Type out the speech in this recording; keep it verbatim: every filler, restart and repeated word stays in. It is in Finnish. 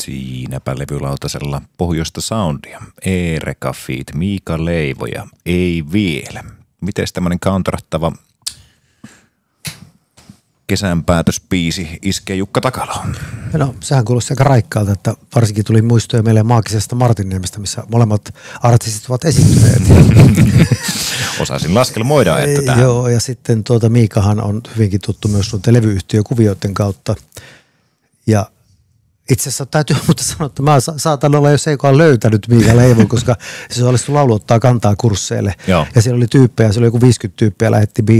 Siinäpä levylautasella pohjoista soundia. Eereka feat. Miika Leivoja. Ei vielä. Mites tämmönen countrattava kesänpäätöspiisi iskee Jukka Takaloon? No, sehän kuulosti aika raikkaalta, että varsinkin tuli muistoja meille maagisesta Martinniemestä, missä molemmat artistit ovat esiintyneet. Osasin laskelmoida, että tähän. Joo, ja sitten tuota Miikahan on hyvinkin tuttu myös noiden levyyhtiökuvioiden kautta. Ja itse asiassa täytyy mutta sanoa, että mä saatan olla jo se, joka on löytänyt Miika Leivon, koska se osallistui laulu ottaa kantaa kursseille. Joo. Ja siellä oli tyyppejä, se oli joku viisikymmentä tyyppiä lähetti biisiä.